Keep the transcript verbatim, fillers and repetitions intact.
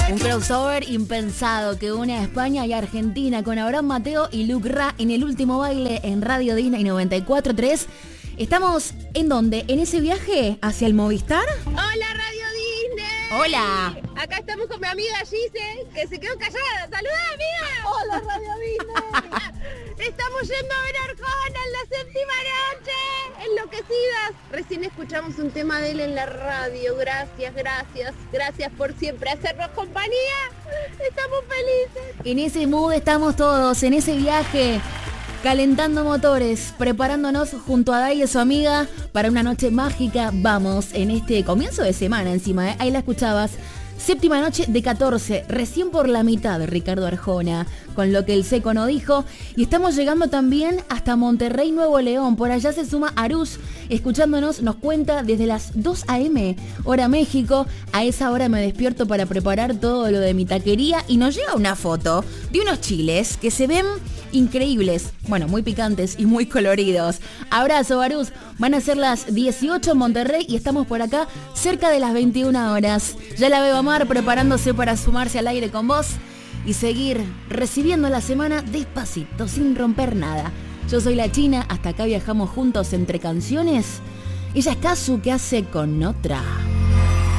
Un crossover impensado que une a España y a Argentina con Abraham Mateo y Luke Ra en el último baile en Radio Disney noventa y cuatro punto tres. Estamos ¿en dónde? ¿En ese viaje hacia el Movistar? Hola Radio Disney. Hola. Acá estamos con mi amiga Gise, que se quedó callada. ¡Saluda, amiga! Hola Radio Disney. Estamos yendo a ver a Arjona en la séptima noche. Enloquecidas. Recién escuchamos un tema de él en la radio. Gracias, gracias, gracias por siempre hacernos compañía. Estamos felices. En ese mood estamos todos, en ese viaje, calentando motores, preparándonos junto a Dai y su amiga para una noche mágica. Vamos, en este comienzo de semana encima, ¿eh? Ahí la escuchabas. Séptima noche de catorce, recién por la mitad, Ricardo Arjona, con lo que el seco no dijo. Y estamos llegando también hasta Monterrey, Nuevo León. Por allá se suma Arús, escuchándonos, nos cuenta desde las dos a eme, hora México. A esa hora me despierto para preparar todo lo de mi taquería y nos llega una foto de unos chiles que se ven increíbles, bueno, muy picantes y muy coloridos. Abrazo, Arús. Van a ser las dieciocho en Monterrey y estamos por acá cerca de las veintiuna horas. Ya la veo a Mar preparándose para sumarse al aire con vos y seguir recibiendo la semana despacito, sin romper nada. Yo soy la China, hasta acá viajamos juntos entre canciones. Ella es Kazu, que hace con otra.